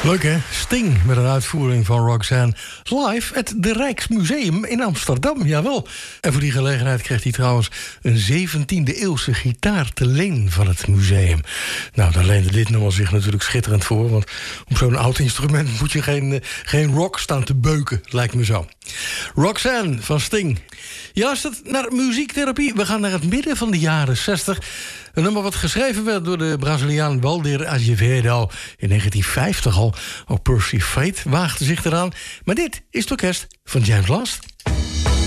Leuk hè? Sting met een uitvoering van Roxanne live at de Rijksmuseum in Amsterdam, jawel. En voor die gelegenheid kreeg hij trouwens een 17e-eeuwse gitaar te leen van het museum. Nou, daar leende dit nummer zich natuurlijk schitterend voor, want op zo'n oud instrument moet je geen rock staan te beuken, lijkt me zo. Roxanne van Sting. Juist naar muziektherapie. We gaan naar het midden van de jaren 60. Een nummer wat geschreven werd door de Braziliaan Waldir Azevedo in 1950 al. Ook Percy Faith waagde zich eraan. Maar dit is het orkest van James Last.